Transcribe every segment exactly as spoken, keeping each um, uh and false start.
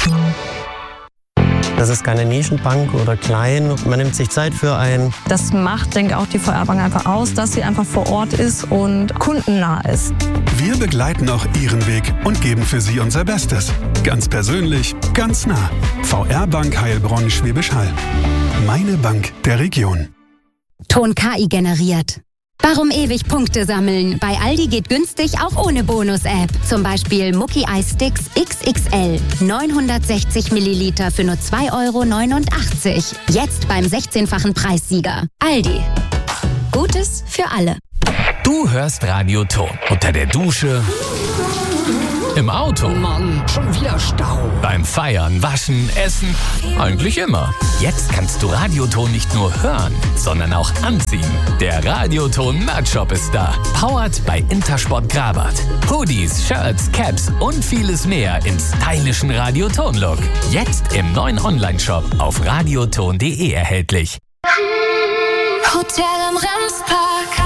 Das ist keine Nischenbank oder klein. Man nimmt sich Zeit für einen. Das macht, denke ich, auch die V R Bank einfach aus, dass sie einfach vor Ort ist und kundennah ist. Wir begleiten auch Ihren Weg und geben für Sie unser Bestes. Ganz persönlich, ganz nah. V R Bank Heilbronn Schwäbisch Hall. Meine Bank der Region. Ton K I generiert. Warum ewig Punkte sammeln? Bei Aldi geht günstig auch ohne Bonus-App. Zum Beispiel Mucki Eis-Sticks X X L. neunhundertsechzig Milliliter für nur zwei Euro neunundachtzig. Jetzt beim sechzehnfachen Preissieger. Aldi. Gutes für alle. Du hörst Radio Ton. Unter der Dusche. Im Auto. Mann, schon wieder Stau. Beim Feiern, Waschen, Essen. Eigentlich immer. Jetzt kannst du Radioton nicht nur hören, sondern auch anziehen. Der Radioton Merch Shop ist da. Powered bei Intersport Grabat. Hoodies, Shirts, Caps und vieles mehr im stylischen Radioton-Look. Jetzt im neuen Online-Shop auf radioton punkt de erhältlich. Hotel am Remspark.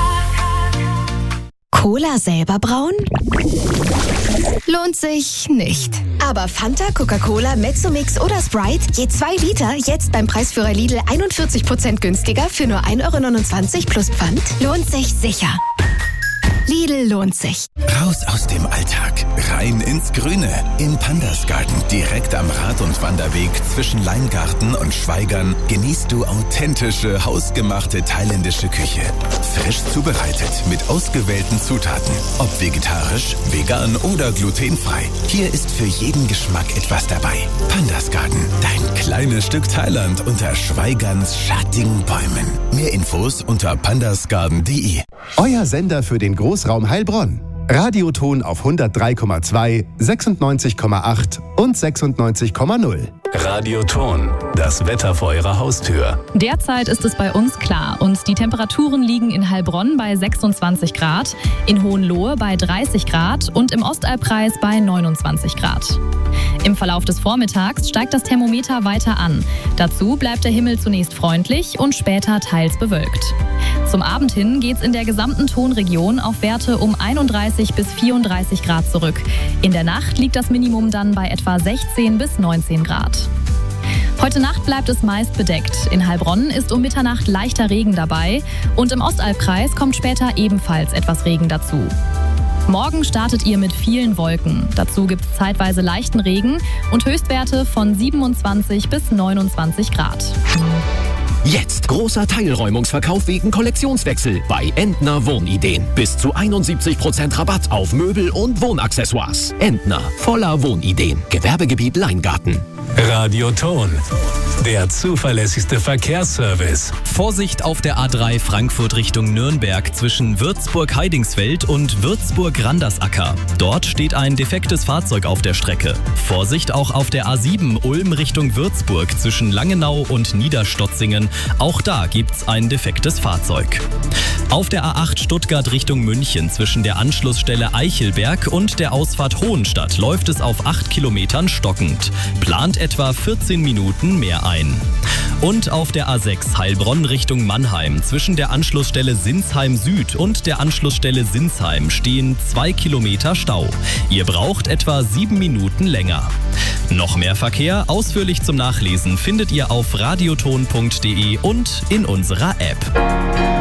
Cola selber brauen? Lohnt sich nicht. Aber Fanta, Coca-Cola, Mezzomix oder Sprite, je zwei Liter, jetzt beim Preisführer Lidl einundvierzig Prozent günstiger für nur ein Euro neunundzwanzig plus Pfand, lohnt sich sicher. Lidl lohnt sich. Raus aus dem Alltag, rein ins Grüne. Im Pandasgarten, direkt am Rad- und Wanderweg zwischen Leingarten und Schweigern, genießt du authentische, hausgemachte thailändische Küche. Frisch zubereitet, mit ausgewählten Zutaten. Ob vegetarisch, vegan oder glutenfrei. Hier ist für jeden Geschmack etwas dabei. Pandasgarten, dein kleines Stück Thailand unter Schweigerns schattigen Bäumen. Mehr Infos unter pandasgarten punkt de. Euer Sender für den Großraum Heilbronn. Radioton auf hundertdrei Komma zwei, sechsundneunzig Komma acht und sechsundneunzig Komma null. Radioton, das Wetter vor Ihrer Haustür. Derzeit ist es bei uns klar und die Temperaturen liegen in Heilbronn bei sechsundzwanzig Grad, in Hohenlohe bei dreißig Grad und im Ostalbkreis bei neunundzwanzig Grad. Im Verlauf des Vormittags steigt das Thermometer weiter an. Dazu bleibt der Himmel zunächst freundlich und später teils bewölkt. Zum Abend hin geht es in der gesamten Tonregion auf Werte um einunddreißig bis vierunddreißig Grad zurück. In der Nacht liegt das Minimum dann bei etwa sechzehn bis neunzehn Grad. Heute Nacht bleibt es meist bedeckt. In Heilbronn ist um Mitternacht leichter Regen dabei und im Ostalbkreis kommt später ebenfalls etwas Regen dazu. Morgen startet ihr mit vielen Wolken. Dazu gibt es zeitweise leichten Regen und Höchstwerte von siebenundzwanzig bis neunundzwanzig Grad. Jetzt großer Teilräumungsverkauf wegen Kollektionswechsel bei Entner Wohnideen. Bis zu einundsiebzig Prozent Rabatt auf Möbel und Wohnaccessoires. Entner, voller Wohnideen. Gewerbegebiet Leingarten. Radioton, der zuverlässigste Verkehrsservice. Vorsicht auf der A drei Frankfurt Richtung Nürnberg zwischen Würzburg-Heidingsfeld und Würzburg-Randersacker. Dort steht ein defektes Fahrzeug auf der Strecke. Vorsicht auch auf der A sieben Ulm Richtung Würzburg zwischen Langenau und Niederstotzingen. Auch da gibt's ein defektes Fahrzeug. Auf der A acht Stuttgart Richtung München zwischen der Anschlussstelle Eichelberg und der Ausfahrt Hohenstadt läuft es auf acht Kilometern stockend. Plant etwa vierzehn Minuten mehr ein. Und auf der A sechs Heilbronn Richtung Mannheim zwischen der Anschlussstelle Sinsheim Süd und der Anschlussstelle Sinsheim stehen zwei Kilometer Stau. Ihr braucht etwa sieben Minuten länger. Noch mehr Verkehr ausführlich zum Nachlesen findet ihr auf radioton punkt de und in unserer App.